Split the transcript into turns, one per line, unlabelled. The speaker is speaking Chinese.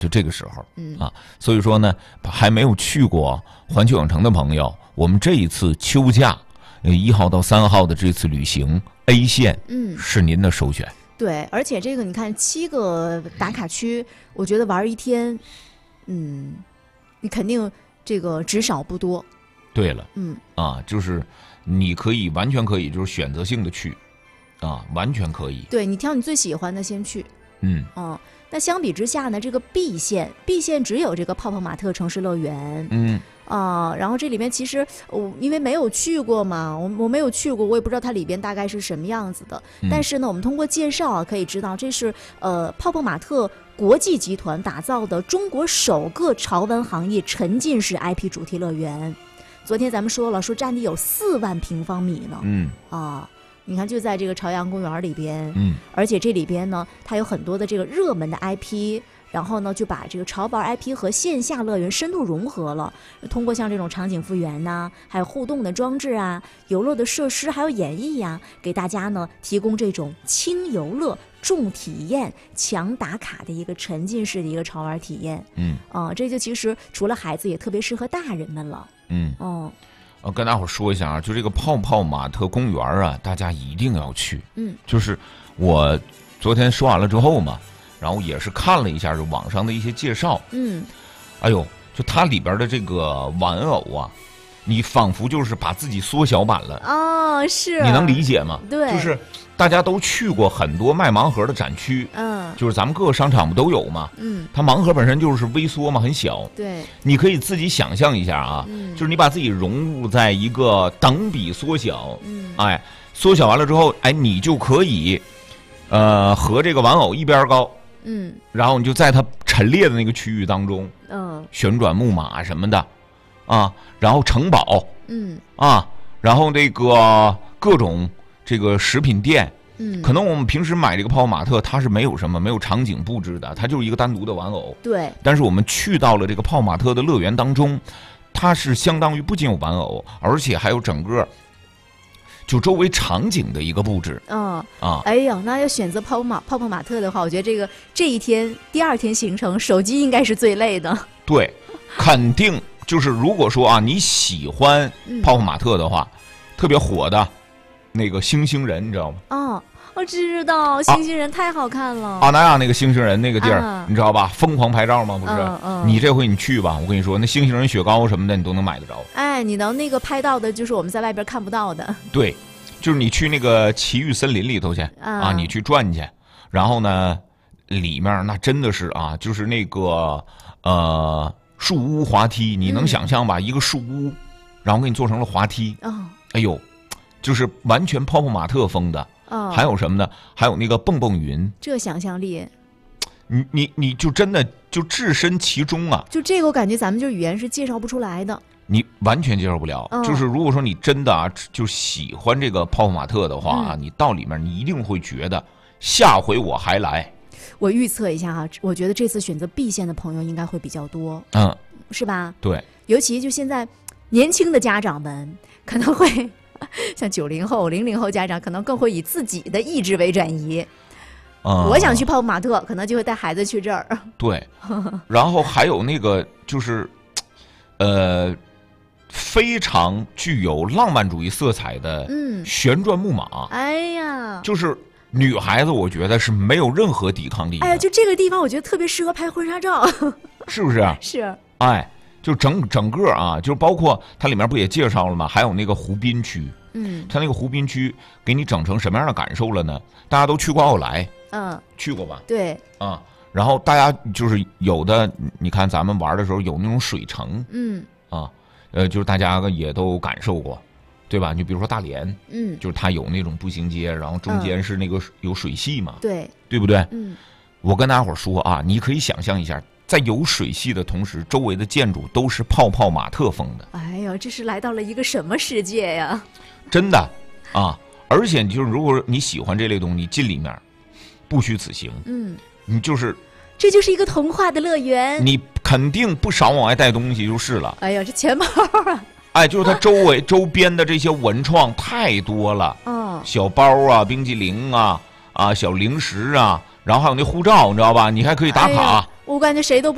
就这个时候所以说呢，还没有去过环球影城的朋友，我们这一次秋假1号到3号的这次旅行 A 线是您的首选。
对，而且这个你看7个打卡区，我觉得玩一天，你肯定这个只少不多。
对了，就是你完全可以就是选择性的去，完全可以。
对，你挑你最喜欢的先去。那相比之下呢，这个 B 线只有这个泡泡玛特城市乐园。然后这里面其实因为没有去过嘛，我没有去过，我也不知道它里边大概是什么样子的。但是呢，我们通过介绍可以知道，这是泡泡玛特国际集团打造的中国首个潮玩行业沉浸式 IP 主题乐园。昨天咱们说了，说占地有4万平方米呢。你看就在这个朝阳公园里边，而且这里边呢，它有很多的这个热门的 IP。然后呢，就把这个潮玩 IP 和线下乐园深度融合了，通过像这种场景复原呐，还有互动的装置啊、游乐的设施，还有演绎呀，给大家呢提供这种轻游乐、重体验、强打卡的一个沉浸式的一个潮玩体验。这就其实除了孩子，也特别适合大人们了。
跟大伙说一下啊，就这个泡泡玛特公园啊，大家一定要去。就是我昨天说完了之后嘛。然后也是看了一下网上的一些介绍，哎呦，就它里边的这个玩偶啊，你仿佛就是把自己缩小版了。
是，
你能理解吗？
对，
就是大家都去过很多卖盲盒的展区，就是咱们各个商场不都有吗？它盲盒本身就是微缩嘛，很小。
对，
你可以自己想象一下啊，就是你把自己融入在一个等比缩小，缩小完了之后，你就可以，和这个玩偶一边高。然后你就在它陈列的那个区域当中，旋转木马什么的，然后城堡，然后这个各种这个食品店，可能我们平时买这个泡泡玛特，它是没有场景布置的，它就是一个单独的玩偶。
对。
但是我们去到了这个泡泡玛特的乐园当中，它是相当于不仅有玩偶，而且还有整个。就周围场景的一个布置。
哎呀，那要选择泡泡玛特的话，我觉得这一天第2天行程，手机应该是最累的。
对，肯定就是如果说你喜欢泡泡玛特的话，特别火的那个星星人，你知道吗？
我知道，星星人太好看了。
阿那亚那个星星人那个地儿，你知道吧？疯狂拍照吗？不是。你这回你去吧，我跟你说，那星星人雪糕什么的，你都能买得着。
你能那个拍到的，就是我们在外边看不到的。
对，就是你去那个奇遇森林里头去你去转去，然后呢，里面那真的是就是那个树屋滑梯，你能想象吧？一个树屋，然后给你做成了滑梯。哎呦，就是完全泡泡玛特风的。还有什么呢？还有那个蹦蹦云，
这想象力，
你就真的就置身其中啊！
就这个，我感觉咱们就语言是介绍不出来的，
你完全介绍不了。就是如果说你真的就喜欢这个泡泡玛特的话你到里面你一定会觉得下回我还来。
我预测一下我觉得这次选择 B 线的朋友应该会比较多，是吧？
对，
尤其就现在年轻的家长们可能会。像90后、00后家长可能更会以自己的意志为转移。我想去泡泡玛特，可能就会带孩子去这儿。
对，然后还有那个就是，非常具有浪漫主义色彩的旋转木马。
哎呀，
就是女孩子，我觉得是没有任何抵抗力的。
哎呀，就这个地方，我觉得特别适合拍婚纱照，
是不是？
是。
就整个就包括它里面不也介绍了吗？还有那个湖滨区，它那个湖滨区给你整成什么样的感受了呢？大家都去过奥莱，去过吧？
对，
然后大家就是有的，你看咱们玩的时候有那种水城，就是大家也都感受过，对吧？你比如说大连，就是它有那种步行街，然后中间是那个有水系嘛，对不对？我跟大家伙说你可以想象一下。在有水系的同时，周围的建筑都是泡泡玛特风的。
哎呀，这是来到了一个什么世界呀？
真的而且就是如果你喜欢这类东西，你进里面不虚此行。你
这就是一个童话的乐园。
你肯定不少往外带东西就是了。
哎呀，这钱包
就是它周边的这些文创太多了。小包冰激凌小零食然后还有那护照，你知道吧？你还可以打卡。
我感觉谁都不